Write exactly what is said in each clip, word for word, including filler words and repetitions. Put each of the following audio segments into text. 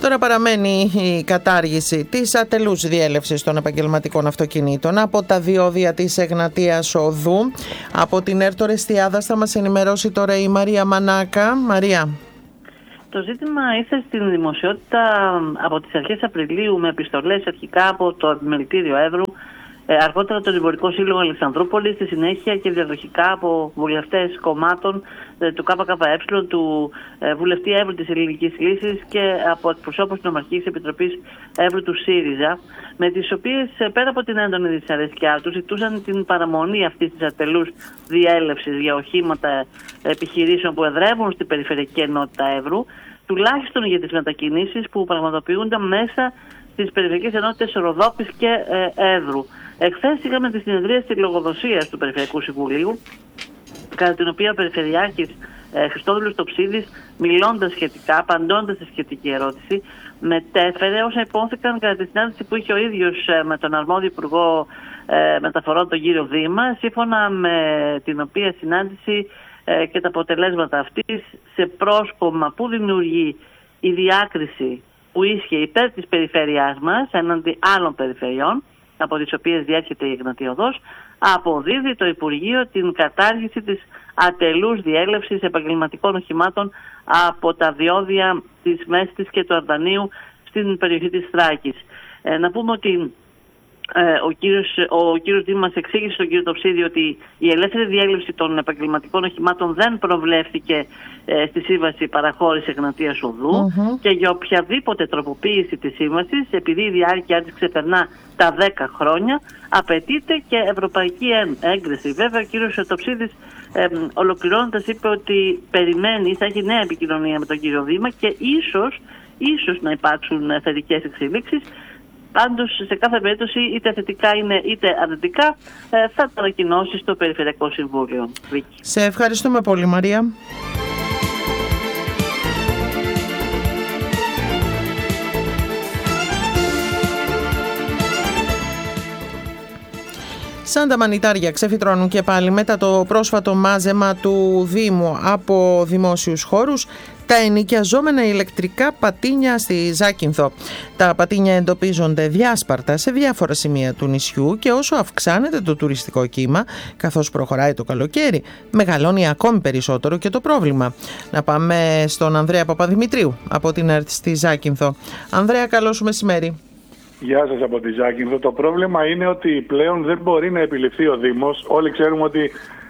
Τώρα παραμένει η κατάργηση της ατελούς διέλευσης των επαγγελματικών αυτοκινήτων από τα διόδια της Εγνατίας Οδού. Από την Έρτο Ρεστιάδας θα μας ενημερώσει τώρα η Μαρία Μανάκα. Μαρία. Το ζήτημα ήρθε στην δημοσιότητα από τις αρχές Απριλίου με επιστολές αρχικά από το Επιμελητήριο Εύρου, αργότερα τον Εμπορικό Σύλλογο Αλεξανδρούπολης, στη συνέχεια και διαδοχικά από βουλευτές κομμάτων του ΚΚΕ, του βουλευτή Εύρου της Ελληνικής Λύσης και από εκπροσώπους της Νομαρχικής Επιτροπής Εύρου του ΣΥΡΙΖΑ, με τις οποίες πέρα από την έντονη δυσαρέσκειά τους ζητούσαν την παραμονή αυτής της ατελούς διέλευσης για οχήματα επιχειρήσεων που εδρεύουν στην Περιφερειακή Ενότητα Εύρου, τουλάχιστον για τις μετακινήσεις που πραγματοποιούνται μέσα στις περιφερειακές ενότητες Ροδόπης και ε, Εύρου. Εχθές είχαμε τη συνεδρία της λογοδοσίας του Περιφερειακού Συμβουλίου, κατά την οποία ο Περιφερειάρχης ε, Χριστόδουλος Τοψίδης, μιλώντας σχετικά, απαντώντας στη σχετική ερώτηση, μετέφερε όσα υπόθηκαν κατά τη συνάντηση που είχε ο ίδιος ε, με τον αρμόδιο Υπουργό ε, Μεταφορών, τον κύριο Δήμα, σύμφωνα με την οποία συνάντηση ε, και τα αποτελέσματα αυτής σε πρόσκομα που δημιουργεί η διάκριση που ίσχυε υπέρ της περιφέρειάς μας έναντι άλλων περιφερειών, από τις οποίες διέρχεται η Εγνατία Οδός, αποδίδει το Υπουργείο την κατάργηση της ατελούς διέλευσης επαγγελματικών οχημάτων από τα διόδια της Μέστης και του Αρδανίου στην περιοχή της Θράκης. Ε, να πούμε ότι ε, ο κύριος, ο κύριος Δήμας εξήγησε στον κύριο Τοψίδη ότι η ελεύθερη διέλευση των επαγγελματικών οχημάτων δεν προβλέφθηκε ε, στη Σύμβαση Παραχώρησης Εγνατίας Οδού mm-hmm. και για οποιαδήποτε τροποποίηση της σύμβασης, επειδή η διάρκεια της ξεπερνά τα δέκα χρόνια, απαιτείται και ευρωπαϊκή έγκριση. Βέβαια, ο κύριος Τοψίδης ε, ολοκληρώνοντας είπε ότι περιμένει, θα έχει νέα επικοινωνία με τον κύριο Δήμα και ίσως, ίσως να υπάρξουν θετικές εξελίξεις. Πάντως, σε κάθε περίπτωση, είτε θετικά είναι είτε αρνητικά, θα το ανακοινώσει στο Περιφερειακό Συμβούλιο. Σε ευχαριστούμε πολύ, Μαρία. Σαν τα μανιτάρια ξεφυτρώνουν και πάλι μετά το πρόσφατο μάζεμα του Δήμου από δημόσιους χώρους τα ενοικιαζόμενα ηλεκτρικά πατίνια στη Ζάκυνθο. Τα πατίνια εντοπίζονται διάσπαρτα σε διάφορα σημεία του νησιού και όσο αυξάνεται το τουριστικό κύμα, καθώς προχωράει το καλοκαίρι, μεγαλώνει ακόμη περισσότερο και το πρόβλημα. Να πάμε στον Ανδρέα Παπαδημητρίου από την ΕΡΤ στη Ζάκυνθο. Ανδρέα, καλό σου μεσημέρι. Γεια σας από τη Ζάκυνθο. Το πρόβλημα είναι ότι πλέον δεν μπορεί να επιληφθεί ο Δήμος. Όλοι ξέρουμε ότι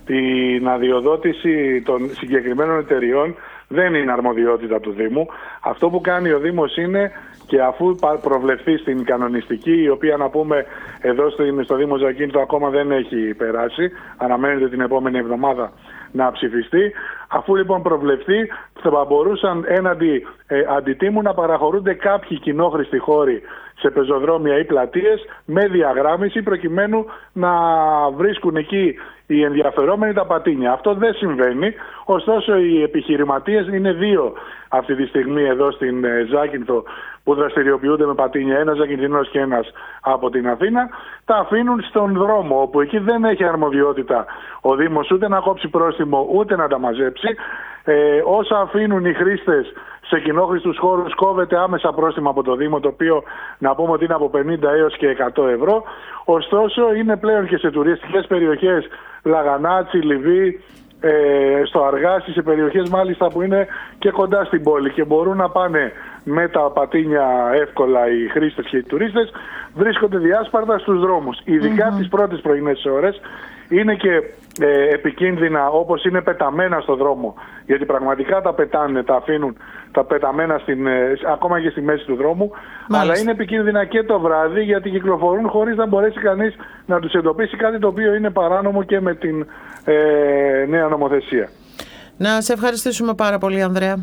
την αδειοδότηση των συγκεκριμένων εταιριών δεν είναι αρμοδιότητα του Δήμου. Αυτό που κάνει ο Δήμος είναι, και αφού προβλεφθεί στην κανονιστική, η οποία να πούμε εδώ στο Δήμο Ζακύνθο ακόμα δεν έχει περάσει, αναμένεται την επόμενη εβδομάδα να ψηφιστεί, αφού λοιπόν προβλεφθεί θα μπορούσαν έναντι ε, αντιτίμου να παραχωρούνται κάποιοι κοινόχρηστοι χώροι σε πεζοδρόμια ή πλατείες με διαγράμμιση προκειμένου να βρίσκουν εκεί οι ενδιαφερόμενοι τα πατίνια. Αυτό δεν συμβαίνει, ωστόσο οι επιχειρηματίες είναι δύο αυτή τη στιγμή εδώ στην Ζάκυνθο που δραστηριοποιούνται με πατίνια, ένας Ζακυνθινός και ένας από την Αθήνα, τα αφήνουν στον δρόμο, όπου εκεί δεν έχει αρμοδιότητα ο Δήμος ούτε να κόψει πρόστιμο ούτε να τα μαζέψει. Ε, όσα αφήνουν οι χρήστες σε κοινόχρηστους χώρους κόβεται άμεσα πρόστιμο από το Δήμο, το οποίο να πούμε ότι είναι από πενήντα έως και εκατό ευρώ. Ωστόσο είναι πλέον και σε τουριστικές περιοχές, Λαγανάτσι, Λιβύη, ε, στο Αργάσι, σε περιοχές μάλιστα που είναι και κοντά στην πόλη και μπορούν να πάνε με τα πατίνια εύκολα οι χρήστες και οι τουρίστες, βρίσκονται διάσπαρτα στους δρόμους. Ειδικά mm-hmm. τις πρώτες πρωινές ώρες είναι και ε, επικίνδυνα, όπως είναι πεταμένα στο δρόμο, γιατί πραγματικά τα πετάνε, τα αφήνουν τα πεταμένα στην, ε, ακόμα και στη μέση του δρόμου. Μάλιστα. Αλλά είναι επικίνδυνα και το βράδυ, γιατί κυκλοφορούν χωρίς να μπορέσει κανείς να τους εντοπίσει, κάτι το οποίο είναι παράνομο και με την ε, νέα νομοθεσία. Να σε ευχαριστήσουμε πάρα πολύ, Ανδρέα.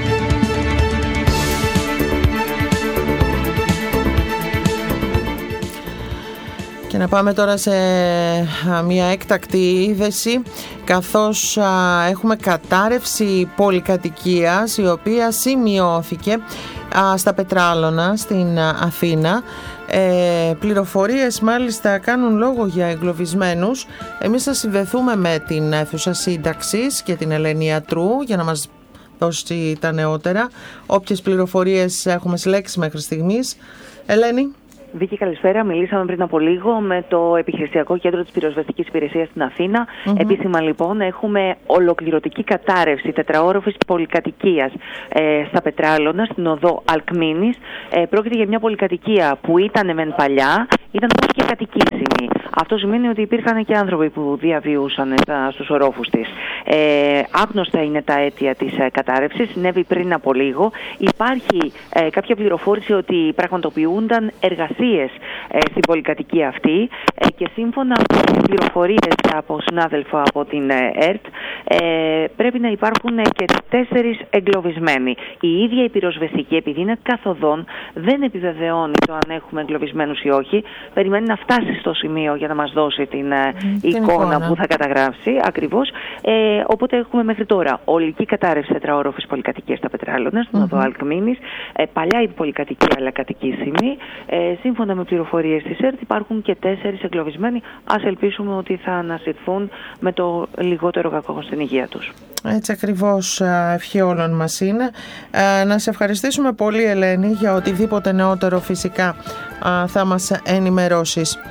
Και να πάμε τώρα σε μια έκτακτη είδηση, καθώς έχουμε κατάρρευση πολυκατοικίας η οποία σημειώθηκε στα Πετράλωνα στην Αθήνα. Ε, πληροφορίες μάλιστα κάνουν λόγο για εγκλωβισμένους. Εμείς θα συνδεθούμε με την αίθουσα σύνταξης και την Ελένη Ιατρού για να μας δώσει τα νεότερα. Όποιες πληροφορίες έχουμε συλλέξει μέχρι στιγμής? Ελένη. Βίκη, καλησπέρα. Μιλήσαμε πριν από λίγο με το Επιχειρησιακό Κέντρο της Πυροσβεστικής Υπηρεσίας στην Αθήνα. Mm-hmm. Επίσημα, λοιπόν, έχουμε ολοκληρωτική κατάρρευση τετραόροφης πολυκατοικίας ε, στα Πετράλωνα, στην οδό Αλκμήνης. Ε, πρόκειται για μια πολυκατοικία που ήταν μεν παλιά, ήταν όμως και κατοικήσιμη. Αυτό σημαίνει ότι υπήρχαν και άνθρωποι που διαβιούσαν στους ορόφους της. Ε, άγνωστα είναι τα αίτια της ε, κατάρρευσης, συνέβη πριν από λίγο. Υπάρχει ε, κάποια πληροφόρηση ότι πραγματοποιούνταν εργασίες ε, στην πολυκατοικία αυτή ε, και σύμφωνα με τις πληροφορίες από συνάδελφο από την ε, ΕΡΤ ε, πρέπει να υπάρχουν ε, και τέσσερις εγκλωβισμένοι. Η ίδια η πυροσβεστική, επειδή είναι καθοδόν, δεν επιβεβαιώνει το αν έχουμε εγκλωβισμένους ή όχι. Περιμένει να φτάσει στο σημείο για να μας δώσει την, ε, την εικόνα, εικόνα που θα καταγράψει ακριβώς. Ε, οπότε έχουμε μέχρι τώρα ολική κατάρρευση τετραόροφης πολυκατοικίας στα Πετράλωνα, στην οδό Αλκμήνης. Ε, παλιά η πολυκατοικία, αλλά κατοικήσιμη. Ε, σύμφωνα με πληροφορίες της ΕΡΤ υπάρχουν και τέσσερις εγκλωβισμένοι. Ας ελπίσουμε ότι θα ανασυρθούν με το λιγότερο κακό στην υγεία τους. Έτσι ακριβώς, ευχή όλων μας είναι. Ε, να σε ευχαριστήσουμε πολύ, Ελένη, για οτιδήποτε νεότερο φυσικά ε, θα μας ενημερώσεις.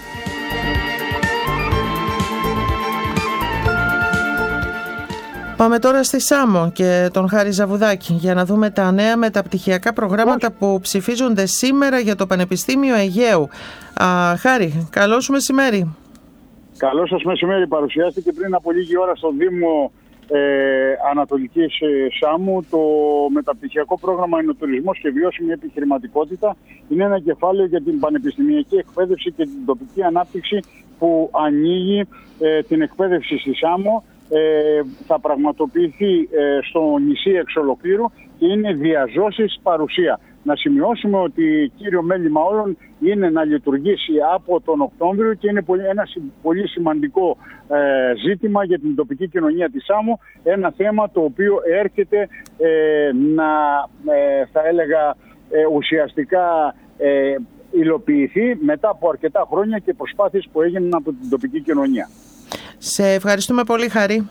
Πάμε τώρα στη Σάμο και τον Χάρη Ζαβουδάκη για να δούμε τα νέα μεταπτυχιακά προγράμματα που ψηφίζονται σήμερα για το Πανεπιστήμιο Αιγαίου. Α, Χάρη, καλό σου μεσημέρι. Καλό σας μεσημέρι. Παρουσιάστηκε πριν από λίγη ώρα στο Δήμο ε, Ανατολικής ε, Σάμου το μεταπτυχιακό πρόγραμμα Ενοτουρισμός και Βιώσιμη Επιχειρηματικότητα. Είναι ένα κεφάλαιο για την πανεπιστημιακή εκπαίδευση και την τοπική ανάπτυξη που ανοίγει ε, την εκπαίδευση στη Σάμο. Ε, θα πραγματοποιηθεί ε, στο νησί εξ ολοκλήρου και είναι διαζώσης παρουσία. Να σημειώσουμε ότι κύριο μέλημα όλων είναι να λειτουργήσει από τον Οκτώβριο και είναι πολύ, ένα πολύ σημαντικό ε, ζήτημα για την τοπική κοινωνία της Σάμου. Ένα θέμα το οποίο έρχεται ε, να, ε, θα έλεγα, ε, ουσιαστικά ε, υλοποιηθεί μετά από αρκετά χρόνια και προσπάθειες που έγιναν από την τοπική κοινωνία. Σε ευχαριστούμε πολύ, Χαρή.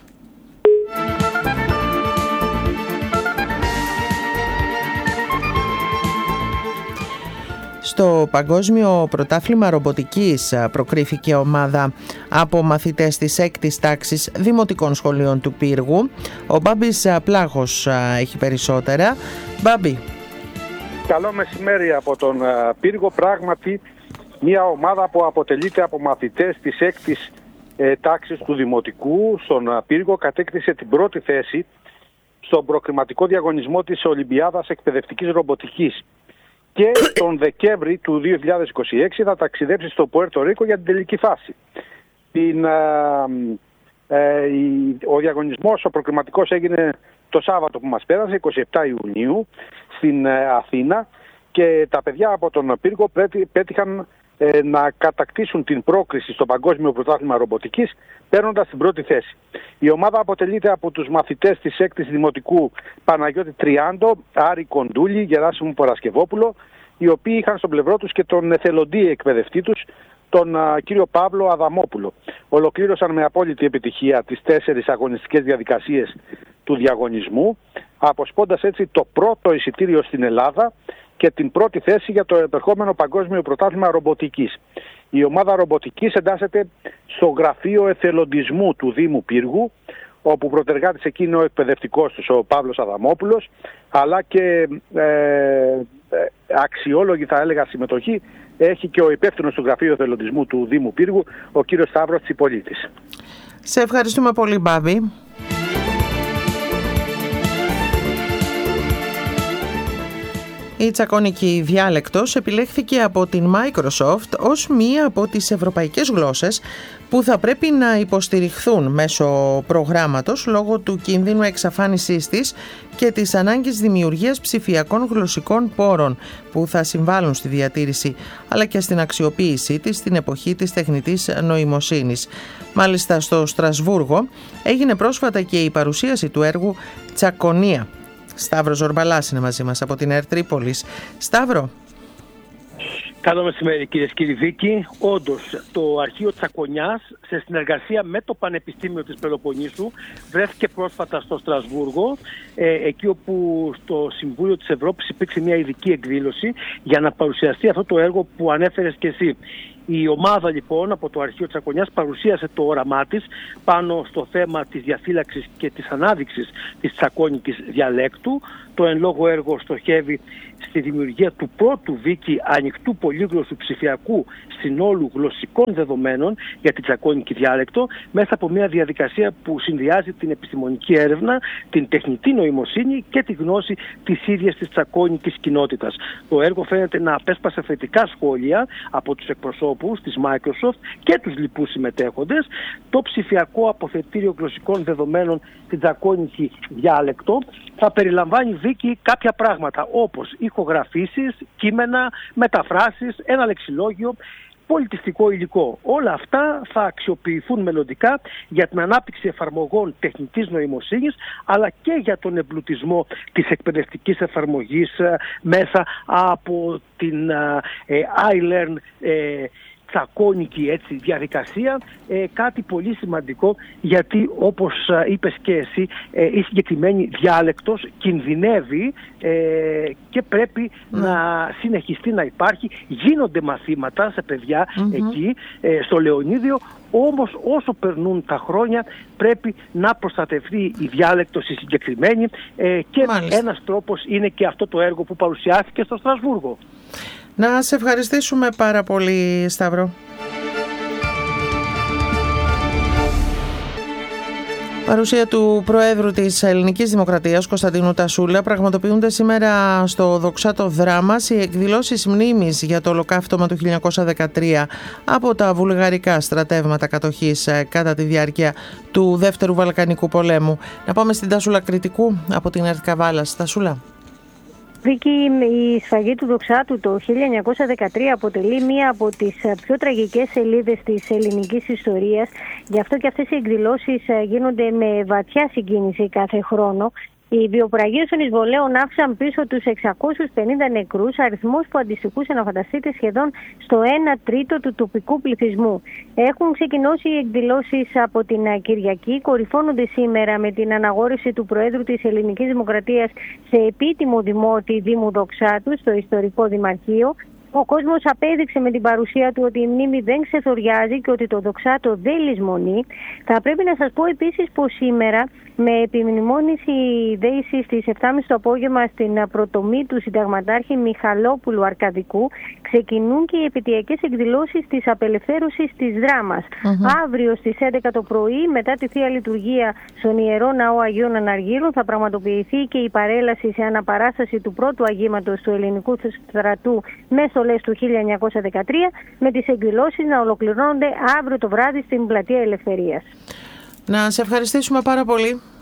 Στο Παγκόσμιο Πρωτάθλημα Ρομποτικής προκρίθηκε ομάδα από μαθητές της έκτης τάξης Δημοτικών Σχολείων του Πύργου. Ο Μπάμπης Πλάχος έχει περισσότερα. Μπάμπη. Καλό μεσημέρι από τον Πύργο. Πράγματι, μια ομάδα που αποτελείται από μαθητές της έκτης τάξης του Δημοτικού στον Πύργο κατέκτησε την πρώτη θέση στον προκριματικό διαγωνισμό της Ολυμπιάδας Εκπαιδευτικής Ρομποτικής και τον Δεκέμβρη του δύο χιλιάδες είκοσι έξι θα ταξιδέψει στο Πουέρτο Ρίκο για την τελική φάση. Την, ε, η, ο διαγωνισμός, ο προκριματικός έγινε το Σάββατο που μας πέρασε, εικοστή εβδόμη Ιουνίου, στην ε, Αθήνα, και τα παιδιά από τον Πύργο πέτυχαν ε, να κατακτήσουν την πρόκριση στο Παγκόσμιο Πρωτάθλημα Ρομποτικής, παίρνοντας την πρώτη θέση. Η ομάδα αποτελείται από τους μαθητές της έκτης Δημοτικού Παναγιώτη Τριάντο, Άρη Κοντούλη, Γεράσιμου Παρασκευόπουλο, οι οποίοι είχαν στο πλευρό τους και τον εθελοντή εκπαιδευτή τους, τον α, κύριο Παύλο Αδαμόπουλο. Ολοκλήρωσαν με απόλυτη επιτυχία τις τέσσερις αγωνιστικές διαδικασίες του διαγωνισμού, αποσπώντας έτσι το πρώτο εισιτήριο στην Ελλάδα και την πρώτη θέση για το επερχόμενο Παγκόσμιο Πρωτάθλημα Ρομποτικής. Η ομάδα ρομποτικής εντάσσεται στο γραφείο εθελοντισμού του Δήμου Πύργου, όπου πρωτεργάτης εκεί είναι ο εκπαιδευτικός τους, ο Παύλος Αδαμόπουλος, αλλά και ε, ε, αξιόλογη, θα έλεγα, συμμετοχή έχει και ο υπεύθυνος του γραφείου εθελοντισμού του Δήμου Πύργου, ο κύριος Σταύρος Τσιπολίτης. Σε ευχαριστούμε πολύ, Μπάμπη. Η τσακώνικη διάλεκτος επιλέχθηκε από την Microsoft ως μία από τις ευρωπαϊκές γλώσσες που θα πρέπει να υποστηριχθούν μέσω προγράμματος λόγω του κινδύνου εξαφάνισής της και της ανάγκης δημιουργίας ψηφιακών γλωσσικών πόρων που θα συμβάλλουν στη διατήρηση αλλά και στην αξιοποίησή της στην εποχή της τεχνητής νοημοσύνης. Μάλιστα στο Στρασβούργο έγινε πρόσφατα και η παρουσίαση του έργου Τσακωνία. Σταύρος Ζορμπαλάς είναι μαζί μας από την ΕΡΤ Τρίπολης. Σταύρο. Καλό μεσημέρι, κυρίες και κύριοι. Βίκη, όντως το Αρχείο Τσακωνιάς, σε συνεργασία με το Πανεπιστήμιο της Πελοποννήσου, βρέθηκε πρόσφατα στο Στρασβούργο, ε, εκεί όπου στο Συμβούλιο της Ευρώπης υπήρξε μια ειδική εκδήλωση για να παρουσιαστεί αυτό το έργο που ανέφερες και εσύ. Η ομάδα λοιπόν από το Αρχείο Τσακωνιάς παρουσίασε το όραμά της πάνω στο θέμα της διαφύλαξης και της ανάδειξης της τσακώνικης διαλέκτου. Το εν λόγω έργο στοχεύει στη δημιουργία του πρώτου, Βίκη, ανοιχτού πολύγλωσσου ψηφιακού συνόλου γλωσσικών δεδομένων για την τσακώνικη διάλεκτο, μέσα από μια διαδικασία που συνδυάζει την επιστημονική έρευνα, την τεχνητή νοημοσύνη και τη γνώση της ίδιας της τσακώνικης κοινότητας. Το έργο φαίνεται να απέσπασε θετικά σχόλια από τους εκπροσώπους της Microsoft και τους λοιπούς συμμετέχοντες. Το ψηφιακό αποθετήριο γλωσσικών δεδομένων στην τσακώνικη διάλεκτο θα περιλαμβάνει, Βίκη, κάποια πράγματα όπως ηχογραφήσεις, κείμενα, μεταφράσεις, ένα λεξιλόγιο, πολιτιστικό υλικό. Όλα αυτά θα αξιοποιηθούν μελλοντικά για την ανάπτυξη εφαρμογών τεχνητής νοημοσύνης, αλλά και για τον εμπλουτισμό της εκπαιδευτικής εφαρμογής ε, μέσα από την ε, iLearn ε, τσακώνικη έτσι, διαδικασία, ε, κάτι πολύ σημαντικό, γιατί όπως ε, είπες και εσύ, ε, η συγκεκριμένη διάλεκτος κινδυνεύει ε, και πρέπει mm. να συνεχιστεί να υπάρχει. Γίνονται μαθήματα σε παιδιά mm-hmm. εκεί ε, στο Λεωνίδιο, όμως όσο περνούν τα χρόνια πρέπει να προστατευτεί η διάλεκτος η συγκεκριμένη ε, και Μάλιστα. ένας τρόπος είναι και αυτό το έργο που παρουσιάστηκε στο Στρασβούργο. Να σε ευχαριστήσουμε πάρα πολύ, Σταύρο. Παρουσία του Προέδρου της Ελληνικής Δημοκρατίας, Κωνσταντίνου Τασούλα, πραγματοποιούνται σήμερα στο Δοξάτο Δράμας οι εκδηλώσεις μνήμης για το ολοκαύτωμα του χίλια εννιακόσια δεκατρία από τα βουλγαρικά στρατεύματα κατοχής κατά τη διάρκεια του Δεύτερου Βαλκανικού Πολέμου. Να πάμε στην Τασούλα Κρητικού από την ΕΡΤ Καβάλας. Τασούλα. Βίκη, η σφαγή του Δοξάτου το χίλια εννιακόσια δεκατρία αποτελεί μία από τις πιο τραγικές σελίδες της ελληνικής ιστορίας. Γι' αυτό και αυτές οι εκδηλώσεις γίνονται με βαθιά συγκίνηση κάθε χρόνο. Οι βιοπραγίες των εισβολέων άφησαν πίσω τους εξακόσιους πενήντα νεκρούς, αριθμός που αντιστοιχούσε, να φανταστείτε, σχεδόν στο ένα τρίτο του τοπικού πληθυσμού. Έχουν ξεκινήσει οι εκδηλώσεις από την Κυριακή, κορυφώνονται σήμερα με την αναγόρευση του Προέδρου της Ελληνικής Δημοκρατίας σε επίτιμο δημότη Δήμου Δοξάτου στο ιστορικό Δημαρχείο. Ο κόσμος απέδειξε με την παρουσία του ότι η μνήμη δεν ξεθοριάζει και ότι το Δοξάτο δεν λησμονεί. Θα πρέπει να σας πω επίσης πως σήμερα, με επιμνημόνηση δέηση στις επτά και μισή το απόγευμα στην πρωτομή του συνταγματάρχη Μιχαλόπουλου Αρκαδικού, ξεκινούν και οι επαιτειακές εκδηλώσεις της απελευθέρωσης της Δράμας. Mm-hmm. Αύριο στις έντεκα το πρωί, μετά τη Θεία Λειτουργία στον Ιερό Ναό Αγίων Αναργύρων, θα πραγματοποιηθεί και η παρέλαση σε αναπαράσταση του πρώτου αγήματος του ελληνικού στρατού με στολές του χίλια εννιακόσια δεκατρία, με τις εκδηλώσεις να ολοκληρώνονται αύριο το βράδυ στην Πλατεία Ελευθερίας. Να σε ευχαριστήσουμε πάρα πολύ.